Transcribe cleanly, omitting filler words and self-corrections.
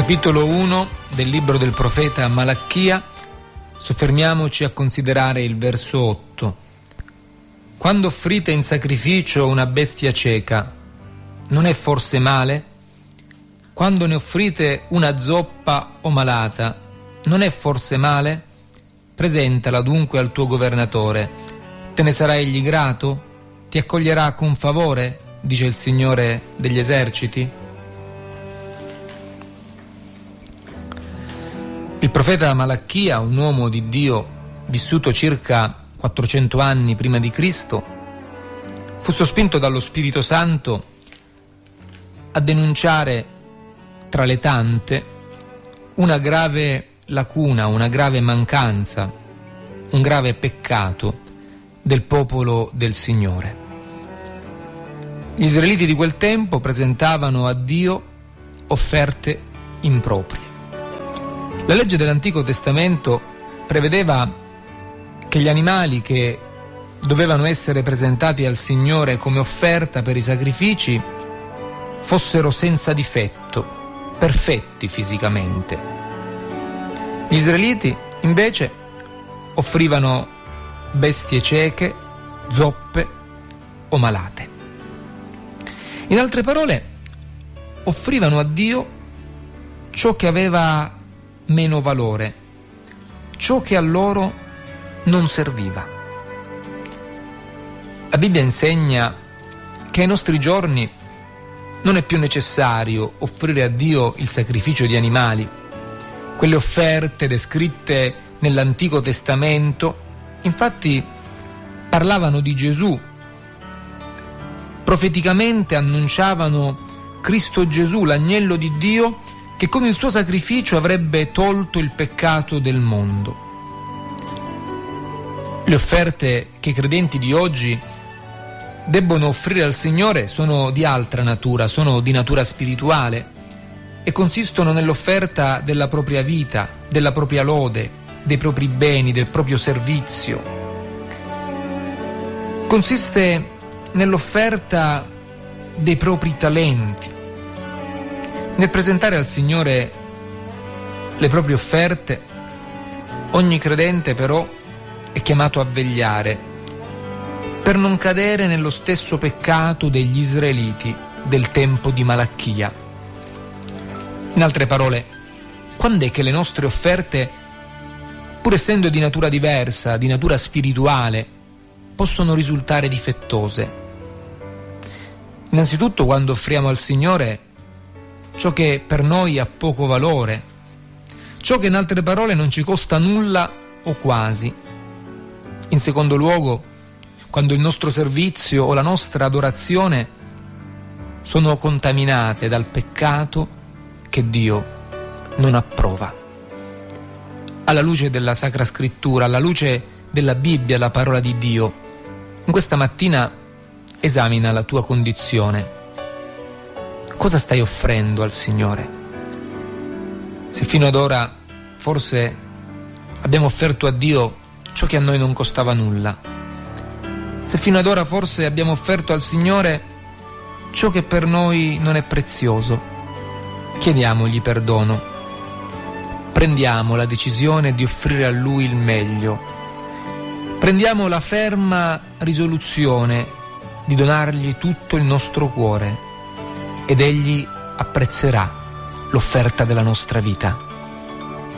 Capitolo 1 del libro del profeta Malachia. Soffermiamoci a considerare il verso 8. Quando offrite in sacrificio una bestia cieca, non è forse male? Quando ne offrite una zoppa o malata, non è forse male? Presentala dunque al tuo governatore. Te ne sarà egli grato? Ti accoglierà con favore? Dice il Signore degli eserciti. Il profeta Malachia, un uomo di Dio vissuto circa 400 anni prima di Cristo, fu sospinto dallo Spirito Santo a denunciare, tra le tante, una grave lacuna, una grave mancanza, un grave peccato del popolo del Signore. Gli israeliti di quel tempo presentavano a Dio offerte improprie. La legge dell'Antico Testamento prevedeva che gli animali che dovevano essere presentati al Signore come offerta per i sacrifici fossero senza difetto, perfetti fisicamente. Gli israeliti invece offrivano bestie cieche, zoppe o malate. In altre parole, offrivano a Dio ciò che aveva meno valore, ciò che a loro non serviva. La Bibbia insegna che ai nostri giorni non è più necessario offrire a Dio il sacrificio di animali. Quelle offerte descritte nell'Antico Testamento, infatti, parlavano di Gesù, profeticamente annunciavano Cristo Gesù, l'agnello di Dio, che con il suo sacrificio avrebbe tolto il peccato del mondo. Le offerte che i credenti di oggi debbono offrire al Signore sono di altra natura, sono di natura spirituale e consistono nell'offerta della propria vita, della propria lode, dei propri beni, del proprio servizio. Consiste nell'offerta dei propri talenti. Nel presentare al Signore le proprie offerte, ogni credente però è chiamato a vegliare per non cadere nello stesso peccato degli israeliti del tempo di Malachia. In altre parole, quando è che le nostre offerte, pur essendo di natura diversa, di natura spirituale, possono risultare difettose? Innanzitutto quando offriamo al Signore ciò che per noi ha poco valore, ciò che in altre parole non ci costa nulla o quasi. In secondo luogo, quando il nostro servizio o la nostra adorazione sono contaminate dal peccato che Dio non approva. Alla luce della Sacra Scrittura, alla luce della Bibbia, la parola di Dio, in questa mattina esamina la tua condizione. Cosa stai offrendo al Signore? Se fino ad ora forse abbiamo offerto a Dio ciò che a noi non costava nulla, se fino ad ora forse abbiamo offerto al Signore ciò che per noi non è prezioso, chiediamogli perdono. Prendiamo la decisione di offrire a Lui il meglio. Prendiamo la ferma risoluzione di donargli tutto il nostro cuore ed Egli apprezzerà l'offerta della nostra vita.